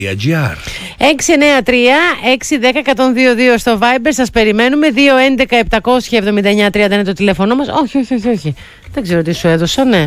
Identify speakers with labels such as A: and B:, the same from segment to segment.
A: GR.
B: 693-610-122 στο Viber. Σας περιμένουμε. 211-779-30 είναι το τηλέφωνο μας. Όχι. Δεν ξέρω τι σου έδωσα, ναι.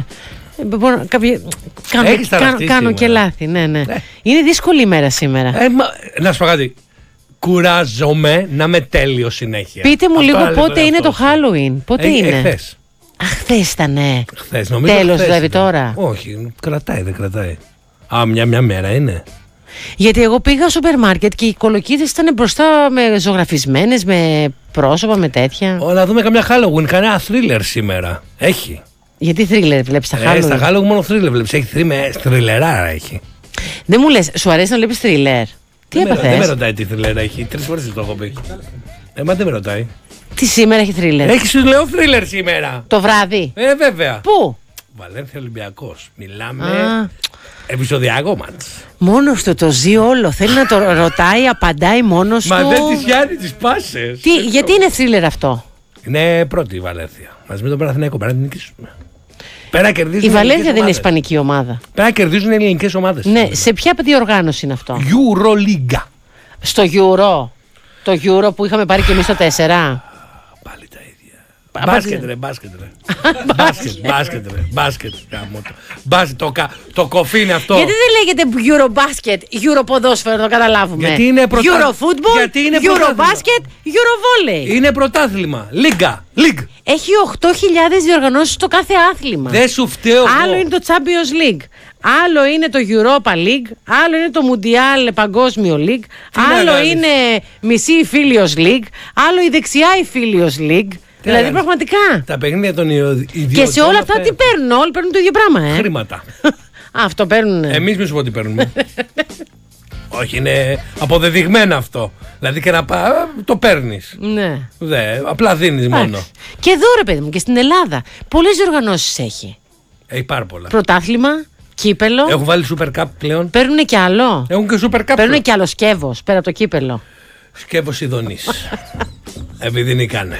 B: Κάνω και λάθη, ναι. Είναι δύσκολη ημέρα σήμερα.
A: Να σου πω κάτι. Κουράζομαι να είμαι τέλειο συνέχεια.
B: Πείτε μου λίγο πότε είναι το Halloween. Πότε είναι?
A: Χθες.
B: Χθες ήτανε.
A: Χθες, νομίζω.
B: Τέλος δηλαδή τώρα.
A: Όχι, κρατάει, δεν κρατάει. Μια μέρα είναι.
B: Γιατί εγώ πήγα στο σούπερ μάρκετ και οι κολοκύθες ήταν μπροστά με ζωγραφισμένες, με πρόσωπα, με τέτοια.
A: Να δούμε καμιά Halloween, κανένα thriller σήμερα. Έχει.
B: Γιατί thriller βλέπεις τα Halloween?
A: Στα Halloween μόνο thriller βλέπεις. Έχει thrilleράρα έχει.
B: Δεν μου λες, σου αρέσει να βλέπεις thriller? Τι έπαθες?
A: Δεν με ρωτάει τι thriller έχει. 3 φορές το έχω πει. Μα δεν με ρωτάει.
B: Τι σήμερα έχει thriller?
A: Έχει, σου λέω, thriller σήμερα.
B: Το βράδυ?
A: Βέβαια.
B: Πού?
A: Βαλένθια Ολυμπιακός. Μιλάμε. Επεισοδιακό μάτς.
B: Μόνος του το ζει όλο. Θέλει να το ρωτάει, απαντάει μόνος του.
A: Μα δεν τις πιάνει τις πάσες.
B: Γιατί είναι thriller αυτό?
A: Είναι πρώτη η Βαλένθια. Μαζί με τον Παναθηναϊκό. Πέρα να την νικήσουμε.
B: Η Βαλένθια δεν είναι ισπανική ομάδα.
A: Πέρα να κερδίζουν οι ελληνικές ομάδες.
B: Ναι, σε ποια διοργάνωση είναι αυτό?
A: Euroliga.
B: Στο Euro. Το Euro που είχαμε πάρει και εμείς το 4.
A: Πάλι τα ίδια. Μπάσκετ. Το κοφί είναι αυτό.
B: Γιατί δεν λέγεται Eurobasket, Europοδόσφαιρο, το καταλάβουμε?
A: Γιατί είναι
B: Eurofootball, Eurobasket, Eurovolley.
A: Είναι πρωτάθλημα. League.
B: Έχει 8.000 διοργανώσεις στο κάθε άθλημα.
A: Δεν σου φταίω.
B: Άλλο είναι το Champions League, άλλο είναι το Europa League, άλλο είναι το Mundial Παγκόσμιο League, άλλο είναι μισή Φίλιος League, άλλο η δεξιά η Φίλιος League. Δηλαδή πραγματικά.
A: Τα παιχνίδια των ιδιωτών.
B: Και σε όλα αυτά τι παίρνουν? Όλοι παίρνουν το ίδιο πράγμα,
A: Χρήματα.
B: Αυτό παίρνουν.
A: Εμείς μη σου πω τι παίρνουμε. Όχι, είναι αποδεδειγμένο αυτό. Δηλαδή και να το παίρνεις.
B: Ναι.
A: Απλά δίνεις μόνο.
B: Και εδώ ρε παιδί μου, και στην Ελλάδα, πολλές διοργανώσεις έχει.
A: Έχει πάρα πολλά.
B: Πρωτάθλημα, κύπελο.
A: Έχουν βάλει Super Cup πλέον.
B: Παίρνουν και άλλο.
A: Έχουν και Super Cup.
B: Παίρνουν και άλλο σκεύος πέρα από το κύπελο.
A: Σκεύος Ιδονής. Επειδή νικάνε.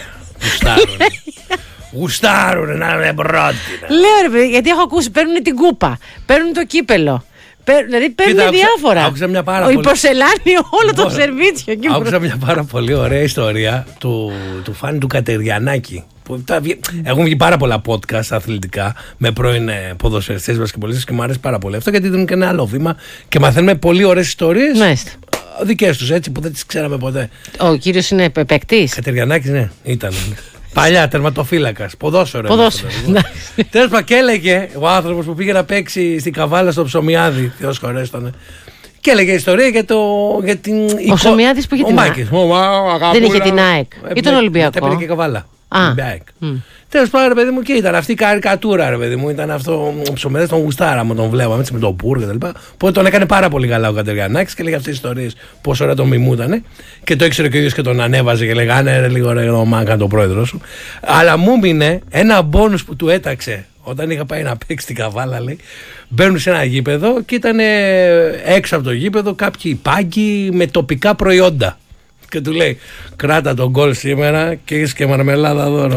A: Γουστάρουνε να είναι πρώτη.
B: Λέω ρε παιδί, γιατί έχω ακούσει, παίρνουν την κούπα, παίρνουν το κύπελο. Δηλαδή παίρνουν διάφορα.
A: Άκουσα μια πάρα πολύ.
B: Η πορσελάνη, όλο το σερβίτσιο.
A: Άκουσα μια πάρα πολύ ωραία ιστορία του φαν του Κατεριανάκη. Έχουν βγει πάρα πολλά podcast αθλητικά με πρώην ποδοσφαιριστές, μπασκετμπολίστες και μου αρέσει πάρα πολύ αυτό, γιατί δίνουν και ένα άλλο βήμα και μαθαίνουμε πολύ ωραίες ιστορίες.
B: Μάλιστα.
A: Δικές τους, έτσι, που δεν τις ξέραμε ποτέ.
B: Ο κύριος είναι παίκτης.
A: Κατεριανάκης, ναι, ήταν. Παλιά, τερματοφύλακας, ποδόσφαιρο. Τέλος πάντων, και έλεγε ο άνθρωπος που πήγε να παίξει στην Καβάλα στο Ψωμιάδη, Θεός χωρέστονε, και έλεγε ιστορία για την.
B: Ο Ψωμιάδης που είχε την ΑΕΚ. Δεν είχε την ΑΕΚ. Ή τον Ολυμπιακό.
A: Τα πήρε και Καβάλα.
B: Mm.
A: Τέλος πάντων, ρε παιδί μου, και ήταν αυτή η καρικατούρα, ρε παιδί μου. Ήταν αυτό ο Ψωμιάδης, τον γουστάρα μου, τον βλέπαμε έτσι με το πούρ και τα λοιπά. Οπότε τον έκανε πάρα πολύ καλά ο Κατεριανάκης και λέγε αυτές τις ιστορίες, πόσο ωραία τον μιμούτανε. Και το ήξερε και ο ίδιος και τον ανέβαζε και λέγανε ρε λίγο ρε μάγκα το πρόεδρο σου. Αλλά μου μείνε ένα μπόνους που του έταξε όταν είχα πάει να παίξει την Καβάλα, λέει. Μπαίνουν σε ένα γήπεδο και ήταν έξω από το γήπεδο κάποιοι πάγκοι με τοπικά προϊόντα. Και του λέει, κράτα τον γκολ σήμερα και έχεις και μαρμελάδα δώρο.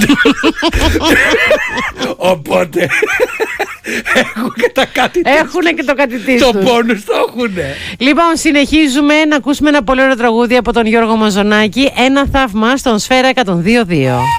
A: Οπότε έχουν και τα κάτι.
B: Έχουνε και το κάτι της
A: το
B: τους.
A: πόνους το έχουνε.
B: Λοιπόν, συνεχίζουμε να ακούσουμε ένα πολύ ωραίο τραγούδι από τον Γιώργο Μαζονάκη. Ένα θαύμα στον Σφαίρα 102.2.